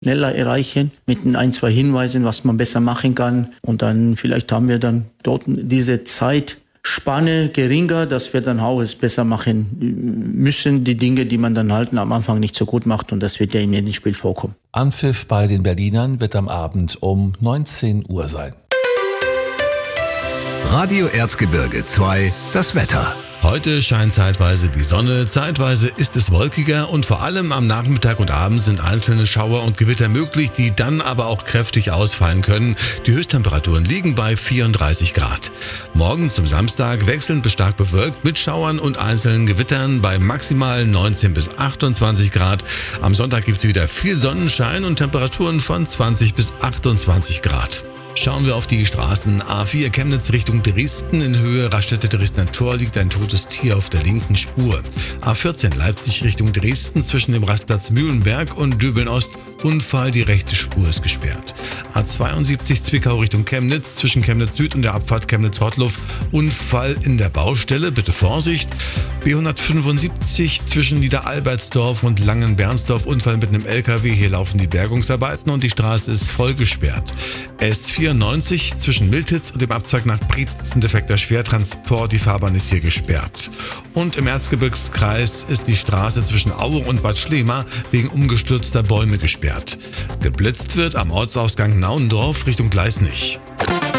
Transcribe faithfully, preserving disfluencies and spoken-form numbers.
schneller erreichen mit ein, zwei Hinweisen, was man besser machen kann. Und dann vielleicht haben wir dann dort diese Zeitspanne geringer, dass wir dann auch es besser machen müssen, die Dinge, die man dann halt am Anfang nicht so gut macht. Und das wird ja in jedem Spiel vorkommen. Anpfiff bei den Berlinern wird am Abend um neunzehn Uhr sein. Radio Erzgebirge zwei, das Wetter. Heute scheint zeitweise die Sonne, zeitweise ist es wolkiger und vor allem am Nachmittag und Abend sind einzelne Schauer und Gewitter möglich, die dann aber auch kräftig ausfallen können. Die Höchsttemperaturen liegen bei vierunddreißig Grad. Morgen zum Samstag wechselnd bis stark bewölkt mit Schauern und einzelnen Gewittern bei maximal neunzehn bis achtundzwanzig Grad. Am Sonntag gibt es wieder viel Sonnenschein und Temperaturen von zwanzig bis achtundzwanzig Grad. Schauen wir auf die Straßen. A vier Chemnitz Richtung Dresden. In Höhe Raststätte-Dresdner Tor liegt ein totes Tier auf der linken Spur. A vierzehn Leipzig Richtung Dresden zwischen dem Rastplatz Mühlenberg und Döbeln-Ost. Unfall, die rechte Spur ist gesperrt. A zweiundsiebzig Zwickau Richtung Chemnitz zwischen Chemnitz Süd und der Abfahrt Chemnitz-Rottluff. Unfall in der Baustelle, bitte Vorsicht. B hundertfünfundsiebzig zwischen Niederalbertsdorf und Langenbernsdorf. Unfall mit einem L K W. Hier laufen die Bergungsarbeiten und die Straße ist voll gesperrt. S vierundneunzig zwischen Miltitz und dem Abzweig nach Prietzen defekter Schwertransport. Die Fahrbahn ist hier gesperrt. Und im Erzgebirgskreis ist die Straße zwischen Aue und Bad Schlema wegen umgestürzter Bäume gesperrt. Geblitzt wird am Ortsausgang Naundorf Richtung Gleisnich.